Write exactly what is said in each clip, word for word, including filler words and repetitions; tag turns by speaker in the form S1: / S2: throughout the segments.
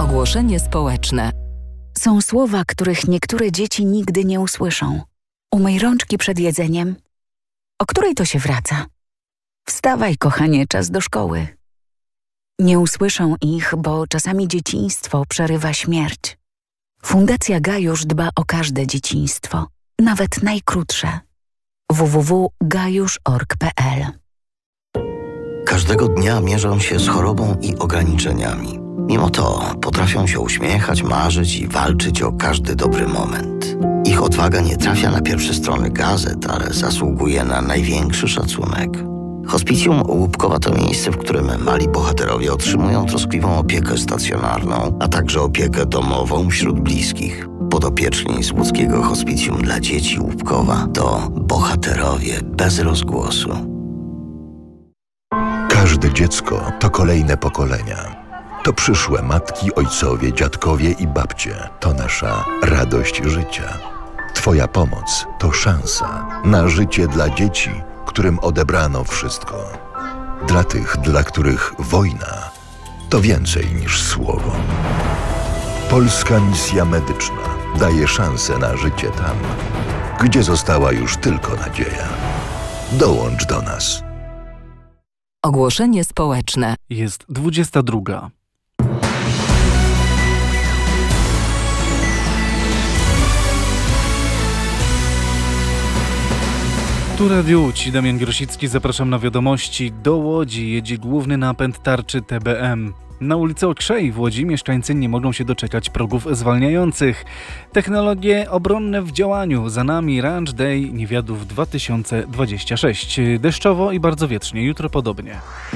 S1: Ogłoszenie społeczne.
S2: Są słowa, których niektóre dzieci nigdy nie usłyszą. Umyj rączki przed jedzeniem. O której to się wraca? Wstawaj, kochanie, czas do szkoły. Nie usłyszą ich, bo czasami dzieciństwo przerywa śmierć. Fundacja Gajusz dba o każde dzieciństwo, nawet najkrótsze. w w w kropka gajusz kropka org kropka p l.
S3: Każdego dnia mierzą się z chorobą i ograniczeniami. Mimo to potrafią się uśmiechać, marzyć i walczyć o każdy dobry moment. Ich odwaga nie trafia na pierwsze strony gazet, ale zasługuje na największy szacunek. Hospicjum Łupkowa to miejsce, w którym mali bohaterowie otrzymują troskliwą opiekę stacjonarną, a także opiekę domową wśród bliskich. Podopieczni z łódzkiego Hospicjum dla Dzieci Łupkowa to bohaterowie bez rozgłosu.
S4: Każde dziecko to kolejne pokolenia. To przyszłe matki, ojcowie, dziadkowie i babcie. To nasza radość życia. Twoja pomoc to szansa na życie dla dzieci, którym odebrano wszystko. Dla tych, dla których wojna to więcej niż słowo. Polska Misja Medyczna daje szansę na życie tam, gdzie została już tylko nadzieja. Dołącz do nas.
S1: Ogłoszenie społeczne.
S5: Jest dwudziesta druga. Tu Radio Łódź, Damian Grosicki, zapraszam na wiadomości. Do Łodzi jedzie główny napęd tarczy T B M. Na ulicy Okrzei w Łodzi mieszkańcy nie mogą się doczekać progów zwalniających. Technologie obronne w działaniu. Za nami Ranch Day Niewiadów dwa tysiące dwudziesty szósty. Deszczowo i bardzo wietrznie. Jutro podobnie.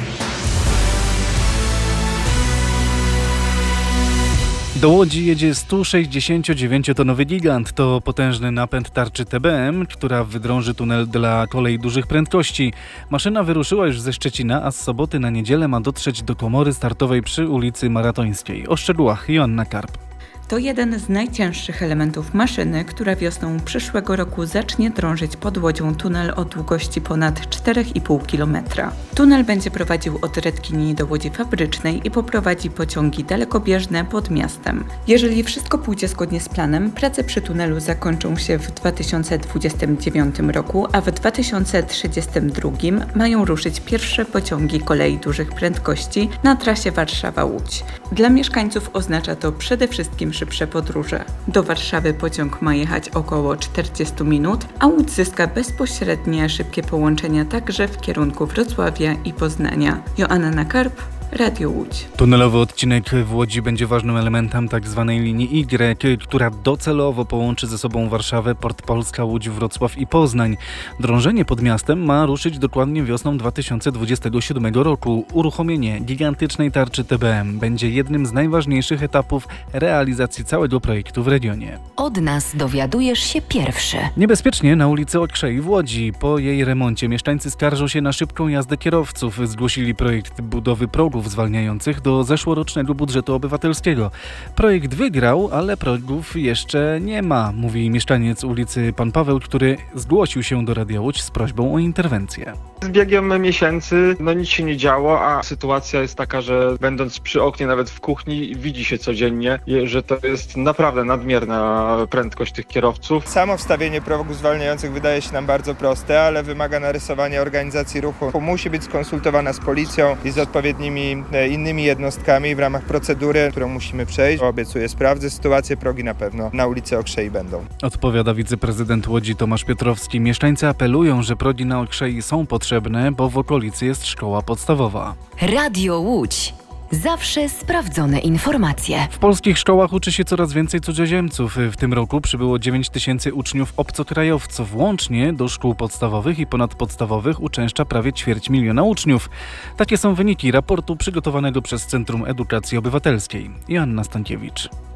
S5: Do Łodzi jedzie sto sześćdziesięciodziewięciotonowy gigant. To potężny napęd tarczy T B M, która wydrąży tunel dla kolei dużych prędkości. Maszyna wyruszyła już ze Szczecina, a z soboty na niedzielę ma dotrzeć do komory startowej przy ulicy Maratońskiej. O szczegółach Joanna Karp.
S6: To jeden z najcięższych elementów maszyny, która wiosną przyszłego roku zacznie drążyć pod Łodzią tunel o długości ponad cztery i pół kilometra. Tunel będzie prowadził od Redkini do Łodzi Fabrycznej i poprowadzi pociągi dalekobieżne pod miastem. Jeżeli wszystko pójdzie zgodnie z planem, prace przy tunelu zakończą się w dwa tysiące dwudziestym dziewiątym roku, a w dwa tysiące trzydziestym drugim mają ruszyć pierwsze pociągi kolei dużych prędkości na trasie Warszawa-Łódź. Dla mieszkańców oznacza to przede wszystkim szybsze podróże. Do Warszawy pociąg ma jechać około czterdzieści minut, a Łódź zyska bezpośrednie szybkie połączenia także w kierunku Wrocławia i Poznania. Joanna Karp, Radio Łódź.
S5: Tunelowy odcinek w Łodzi będzie ważnym elementem tzw. linii Y, która docelowo połączy ze sobą Warszawę, Port Polska, Łódź, Wrocław i Poznań. Drążenie pod miastem ma ruszyć dokładnie wiosną dwa tysiące dwudziestego siódmego roku. Uruchomienie gigantycznej tarczy T B M będzie jednym z najważniejszych etapów realizacji całego projektu w regionie.
S1: Od nas dowiadujesz się pierwszy.
S5: Niebezpiecznie na ulicy Okrzei w Łodzi. Po jej remoncie mieszkańcy skarżą się na szybką jazdę kierowców. Zgłosili projekt budowy progów zwalniających do zeszłorocznego budżetu obywatelskiego. Projekt wygrał, ale progów jeszcze nie ma, mówi mieszkaniec ulicy Pan Paweł, który zgłosił się do Radia Łódź z prośbą o interwencję.
S7: Z biegiem miesięcy no nic się nie działo, a sytuacja jest taka, że będąc przy oknie, nawet w kuchni, widzi się codziennie, że to jest naprawdę nadmierna prędkość tych kierowców.
S8: Samo wstawienie progów zwalniających wydaje się nam bardzo proste, ale wymaga narysowania organizacji ruchu. Musi być skonsultowana z policją i z odpowiednimi innymi jednostkami w ramach procedury, którą musimy przejść. Obiecuję, sprawdzę sytuację, progi na pewno na ulicy Okrzei będą.
S5: Odpowiada wiceprezydent Łodzi Tomasz Piotrowski. Mieszkańcy apelują, że progi na Okrzei są potrzebne, bo w okolicy jest szkoła podstawowa.
S1: Radio Łódź. Zawsze sprawdzone informacje.
S5: W polskich szkołach uczy się coraz więcej cudzoziemców. W tym roku przybyło dziewięć tysięcy uczniów obcokrajowców. Łącznie do szkół podstawowych i ponadpodstawowych uczęszcza prawie ćwierć miliona uczniów. Takie są wyniki raportu przygotowanego przez Centrum Edukacji Obywatelskiej. Joanna Stankiewicz.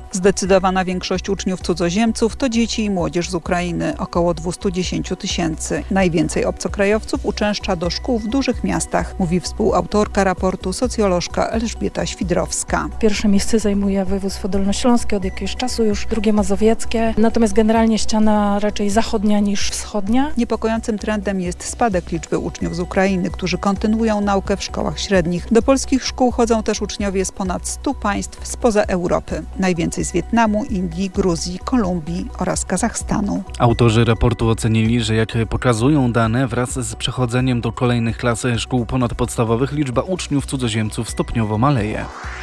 S9: Zdecydowana większość uczniów cudzoziemców to dzieci i młodzież z Ukrainy, około dwieście dziesięć tysięcy. Najwięcej obcokrajowców uczęszcza do szkół w dużych miastach, mówi współautorka raportu socjolożka Elżbieta Świdrowska.
S10: Pierwsze miejsce zajmuje województwo dolnośląskie, od jakiegoś czasu już drugie mazowieckie, natomiast generalnie ściana raczej zachodnia niż wschodnia.
S9: Niepokojącym trendem jest spadek liczby uczniów z Ukrainy, którzy kontynuują naukę w szkołach średnich. Do polskich szkół chodzą też uczniowie z ponad stu państw spoza Europy. Najwięcej z Wietnamu, Indii, Gruzji, Kolumbii oraz Kazachstanu.
S5: Autorzy raportu ocenili, że jak pokazują dane, wraz z przechodzeniem do kolejnych klas szkół ponadpodstawowych liczba uczniów cudzoziemców stopniowo maleje.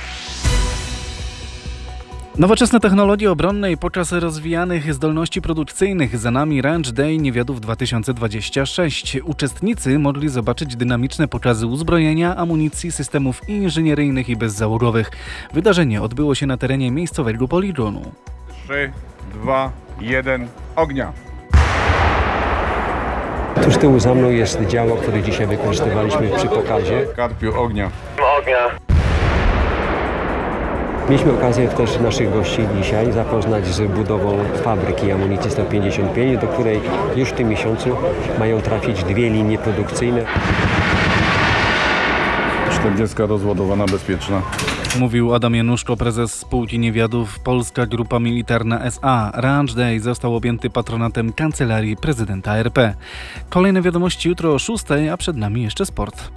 S5: Nowoczesne technologie obronne i podczas rozwijanych zdolności produkcyjnych za nami Ranch Day Niewiadów dwa tysiące dwadzieścia sześć. Uczestnicy mogli zobaczyć dynamiczne pokazy uzbrojenia, amunicji, systemów inżynieryjnych i bezzałogowych. Wydarzenie odbyło się na terenie miejscowego poligonu.
S11: trzy, dwa, jeden, ognia!
S12: Tu z tyłu za mną jest działo, które dzisiaj wykorzystywaliśmy przy pokazie.
S11: Karpiu, ognia!
S12: Ognia! Mieliśmy okazję też naszych gości dzisiaj zapoznać z budową fabryki amunicji sto pięćdziesiąt pięć, do której już w tym miesiącu mają trafić dwie linie produkcyjne.
S11: czterdziestka rozładowana, bezpieczna.
S5: Mówił Adam Januszko, prezes spółki Niewiadów Polska Grupa Militarna S A. Ranch Day został objęty patronatem Kancelarii Prezydenta R P. Kolejne wiadomości jutro o szóstej, a przed nami jeszcze sport.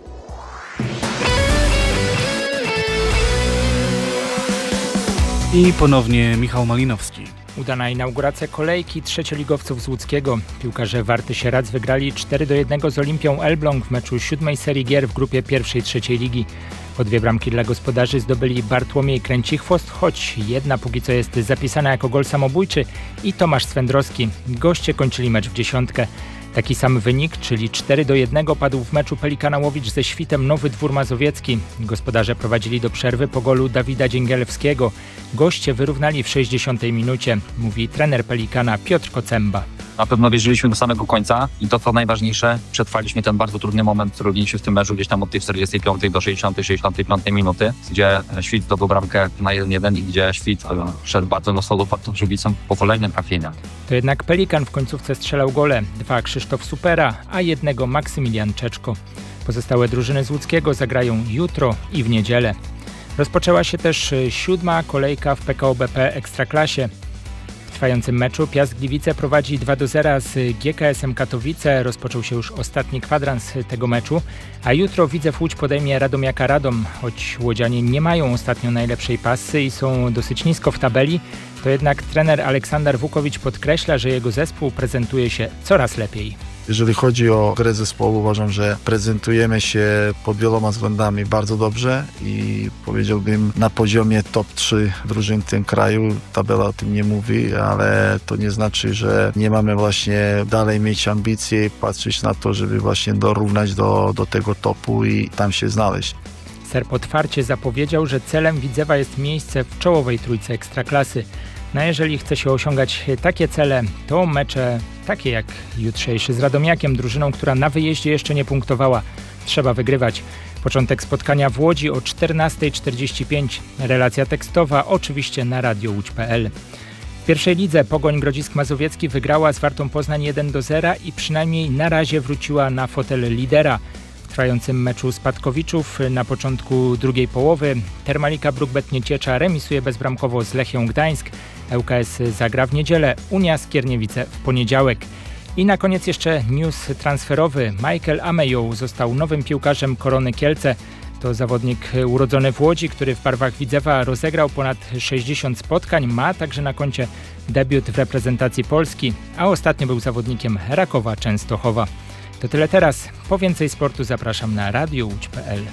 S5: I ponownie Michał Malinowski.
S13: Udana inauguracja kolejki trzecioligowców z łódzkiego. Piłkarze Warty Sieradz wygrali cztery do jednego z Olimpią Elbląg w meczu siódmej serii gier w grupie pierwszej trzeciej ligi. Po dwie bramki dla gospodarzy zdobyli Bartłomiej Kręcichwost, choć jedna póki co jest zapisana jako gol samobójczy, i Tomasz Swędrowski. Goście kończyli mecz w dziesiątkę. Taki sam wynik, czyli cztery do jednego, padł w meczu Pelikana Łowicz ze Świtem Nowy Dwór Mazowiecki. Gospodarze prowadzili do przerwy po golu Dawida Dzięgielewskiego. Goście wyrównali w sześćdziesiątej minucie, mówi trener Pelikana Piotr Kocemba.
S14: Na pewno wierzyliśmy do samego końca i to, co najważniejsze, przetrwaliśmy ten bardzo trudny moment, który mieliśmy w tym meczu gdzieś tam od tej czterdziestej piątej do sześćdziesiątej, sześćdziesiątej piątej minuty, gdzie Świt zdobył bramkę na jeden jeden i gdzie Świt szedł bardzo do solu pod tą żywicą po kolejne trafienia.
S13: To jednak Pelikan w końcówce strzelał gole, dwa Krzysztof Supera, a jednego Maksymilian Czeczko. Pozostałe drużyny z łódzkiego zagrają jutro i w niedzielę. Rozpoczęła się też siódma kolejka w P K O B P Ekstraklasie. W trwającym meczu Piast Gliwice prowadzi dwa do zera z G K S-em Katowice. Rozpoczął się już ostatni kwadrans tego meczu, a jutro Widzew Łódź podejmie Radomiaka Radom. Choć łodzianie nie mają ostatnio najlepszej pasy i są dosyć nisko w tabeli, to jednak trener Aleksander Wukowicz podkreśla, że jego zespół prezentuje się coraz lepiej.
S15: Jeżeli chodzi o grę zespołu, uważam, że prezentujemy się pod wieloma względami bardzo dobrze i powiedziałbym na poziomie top trzy drużyn w tym kraju. Tabela o tym nie mówi, ale to nie znaczy, że nie mamy właśnie dalej mieć ambicje i patrzeć na to, żeby właśnie dorównać do, do tego topu i tam się znaleźć.
S13: Serb otwarcie zapowiedział, że celem Widzewa jest miejsce w czołowej trójce Ekstraklasy. No a jeżeli chce się osiągać takie cele, to mecze takie jak jutrzejszy z Radomiakiem, drużyną, która na wyjeździe jeszcze nie punktowała, trzeba wygrywać. Początek spotkania w Łodzi o czternasta czterdzieści pięć. Relacja tekstowa oczywiście na radio łódź kropka p l. W pierwszej lidze Pogoń Grodzisk Mazowiecki wygrała z Wartą Poznań jeden do zera i przynajmniej na razie wróciła na fotel lidera. W trwającym meczu Spadkowiczów na początku drugiej połowy Termalika Bruk-Bet Nieciecza remisuje bezbramkowo z Lechią Gdańsk. L K S zagra w niedzielę, Unia Skierniewice w poniedziałek. I na koniec jeszcze news transferowy. Michael Amejow został nowym piłkarzem Korony Kielce. To zawodnik urodzony w Łodzi, który w barwach Widzewa rozegrał ponad sześćdziesiąt spotkań. Ma także na koncie debiut w reprezentacji Polski, a ostatnio był zawodnikiem Rakowa Częstochowa. To tyle teraz. Po więcej sportu zapraszam na radio łódź kropka p l.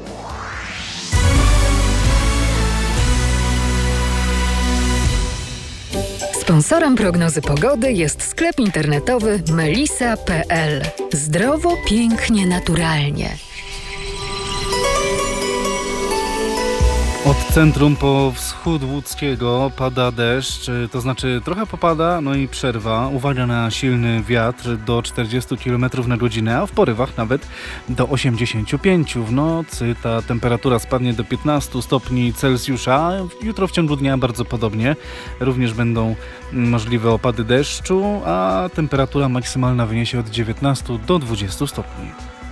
S1: Sponsorem prognozy pogody jest sklep internetowy melisa kropka p l. Zdrowo, pięknie, naturalnie.
S5: Od centrum po wschód łódzkiego pada deszcz, to znaczy trochę popada, no i przerwa. Uwaga na silny wiatr do czterdzieści kilometrów na godzinę, a w porywach nawet do osiemdziesiąt pięć. W nocy ta temperatura spadnie do piętnaście stopni Celsjusza. Jutro w ciągu dnia bardzo podobnie. Również będą możliwe opady deszczu, a temperatura maksymalna wyniesie od dziewiętnastu do dwudziestu stopni.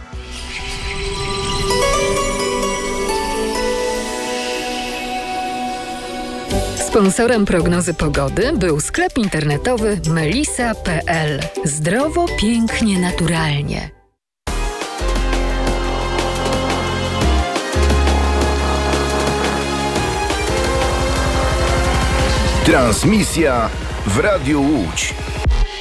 S1: Sponsorem prognozy pogody był sklep internetowy melisa kropka pe el. Zdrowo, pięknie, naturalnie.
S16: Transmisja w Radiu Łódź.